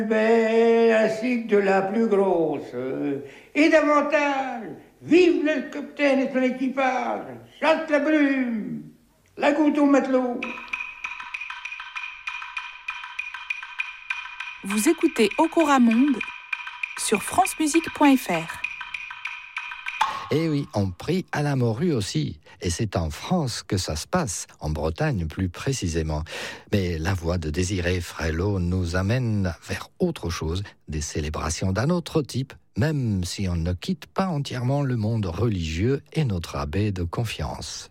Ben, ainsi que de la plus grosse. Et davantage, vive le capitaine et son équipage, chasse la brume, la goutte au matelot. Vous écoutez Okoramonde sur francemusique.fr. Eh oui, on prie à la morue aussi. Et c'est en France que ça se passe, en Bretagne plus précisément. Mais la voix de Désiré Frélot nous amène vers autre chose, des célébrations d'un autre type, même si on ne quitte pas entièrement le monde religieux et notre abbé de confiance.